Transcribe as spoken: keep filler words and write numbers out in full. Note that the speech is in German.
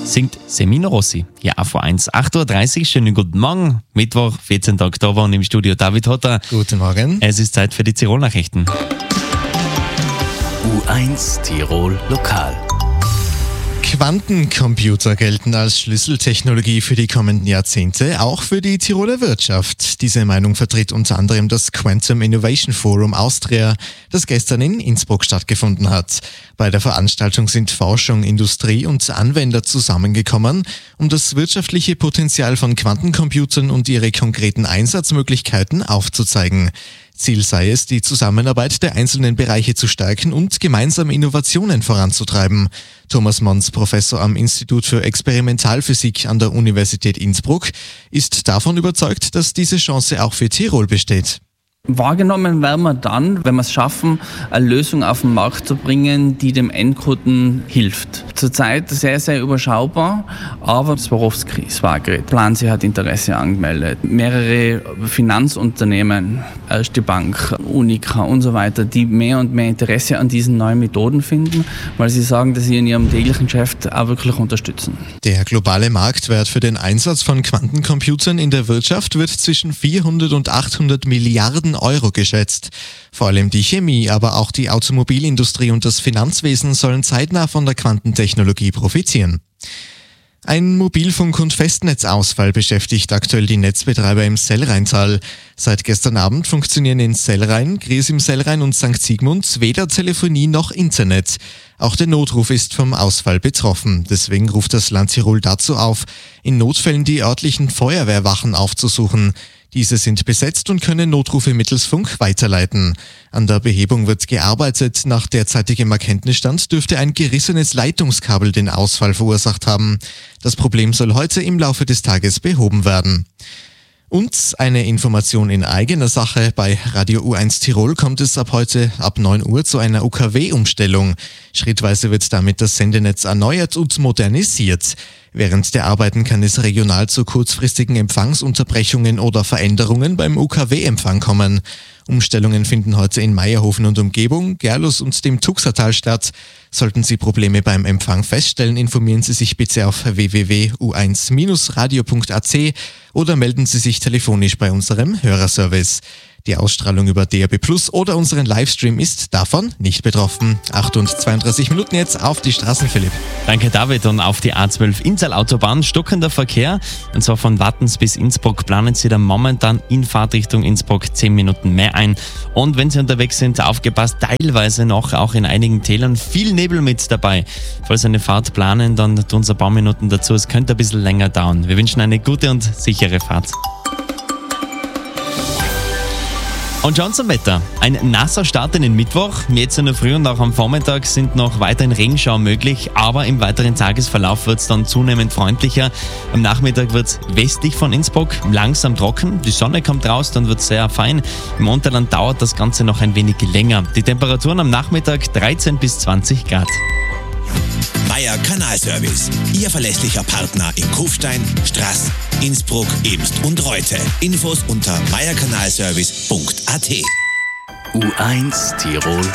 singt Semino Rossi. Hier A V eins, acht Uhr dreißig, schönen guten Morgen. Mittwoch, vierzehnten Oktober und im Studio David Hotter. Guten Morgen. Es ist Zeit für die Tirol-Nachrichten. U eins Tirol Lokal. Quantencomputer gelten als Schlüsseltechnologie für die kommenden Jahrzehnte, auch für die Tiroler Wirtschaft. Diese Meinung vertritt unter anderem das Quantum Innovation Forum Austria, das gestern in Innsbruck stattgefunden hat. Bei der Veranstaltung sind Forschung, Industrie und Anwender zusammengekommen, um das wirtschaftliche Potenzial von Quantencomputern und ihre konkreten Einsatzmöglichkeiten aufzuzeigen. Ziel sei es, die Zusammenarbeit der einzelnen Bereiche zu stärken und gemeinsam Innovationen voranzutreiben. Thomas Mons, Professor am Institut für Experimentalphysik an der Universität Innsbruck, ist davon überzeugt, dass diese Chance auch für Tirol besteht. Wahrgenommen werden wir dann, wenn wir es schaffen, eine Lösung auf den Markt zu bringen, die dem Endkunden hilft. Zurzeit sehr, sehr überschaubar, aber Swarovski, Swagrid, Plansi hat Interesse angemeldet. Mehrere Finanzunternehmen, Erste Bank, Unica und so weiter, die mehr und mehr Interesse an diesen neuen Methoden finden, weil sie sagen, dass sie in ihrem täglichen Geschäft auch wirklich unterstützen. Der globale Marktwert für den Einsatz von Quantencomputern in der Wirtschaft wird zwischen vierhundert und achthundert Milliarden Euro geschätzt. Vor allem die Chemie, aber auch die Automobilindustrie und das Finanzwesen sollen zeitnah von der Quantentechnologie profitieren. Ein Mobilfunk- und Festnetzausfall beschäftigt aktuell die Netzbetreiber im Sellrheintal. Seit gestern Abend funktionieren in Sellrhein, Gries im Sellrhein und Sankt Sigmund weder Telefonie noch Internet. Auch der Notruf ist vom Ausfall betroffen. Deswegen ruft das Land Tirol dazu auf, in Notfällen die örtlichen Feuerwehrwachen aufzusuchen. Diese sind besetzt und können Notrufe mittels Funk weiterleiten. An der Behebung wird gearbeitet. Nach derzeitigem Erkenntnisstand dürfte ein gerissenes Leitungskabel den Ausfall verursacht haben. Das Problem soll heute im Laufe des Tages behoben werden. Und eine Information in eigener Sache. Bei Radio U eins Tirol kommt es ab heute ab neun Uhr zu einer U K W-Umstellung. Schrittweise wird damit das Sendenetz erneuert und modernisiert. Während der Arbeiten kann es regional zu kurzfristigen Empfangsunterbrechungen oder Veränderungen beim U K W-Empfang kommen. Umstellungen finden heute in Meierhofen und Umgebung, Gerlus und dem Tuxertal statt. Sollten Sie Probleme beim Empfang feststellen, informieren Sie sich bitte auf w w w punkt u eins radio punkt a c oder melden Sie sich telefonisch bei unserem Hörerservice. Die Ausstrahlung über D A B Plus oder unseren Livestream ist davon nicht betroffen. acht und zweiunddreißig Minuten jetzt auf die Straßen, Philipp. Danke, David. Und auf die A zwölf Innsal-Autobahn stockender Verkehr. Und zwar von Wattens bis Innsbruck planen Sie da momentan in Fahrtrichtung Innsbruck zehn Minuten mehr ein. Und wenn Sie unterwegs sind, aufgepasst, teilweise noch auch in einigen Tälern viel Nebel mit dabei. Falls Sie eine Fahrt planen, dann tun Sie ein paar Minuten dazu. Es könnte ein bisschen länger dauern. Wir wünschen eine gute und sichere Fahrt. Und schauen zum Wetter. Ein nasser Start in den Mittwoch. Jetzt in der Früh und auch am Vormittag sind noch weiterhin Regenschauer möglich, aber im weiteren Tagesverlauf wird es dann zunehmend freundlicher. Am Nachmittag wird es westlich von Innsbruck langsam trocken. Die Sonne kommt raus, dann wird es sehr fein. Im Unterland dauert das Ganze noch ein wenig länger. Die Temperaturen am Nachmittag dreizehn bis zwanzig Grad. Meier Kanalservice, Ihr verlässlicher Partner in Kufstein, Straß, Innsbruck, Emst und Reute. Infos unter meier kanalservice punkt a t. U eins Tirol